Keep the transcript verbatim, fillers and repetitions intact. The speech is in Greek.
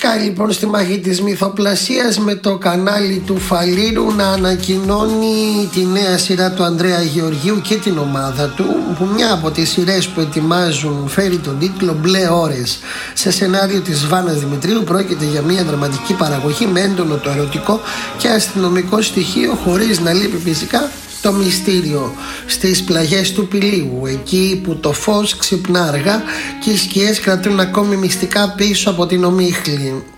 σκάει λοιπόν στη μάχη της μυθοπλασίας με το κανάλι του Φαλήρου να ανακοινώνει τη νέα σειρά του Ανδρέα Γεωργίου και την ομάδα του, που μια από τις σειρές που ετοιμάζουν φέρει τον τίτλο Μπλε Ώρες. Σε σενάριο της Βάνας Δημητρίου πρόκειται για μια δραματική παραγωγή με έντονο το ερωτικό και αστυνομικό στοιχείο, χωρίς να λείπει φυσικά το μυστήριο. Στις πλαγιές του Πηλίου, εκεί που το φως ξυπνά αργά και οι σκιές κρατούν ακόμη μυστικά πίσω από την ομίχλη.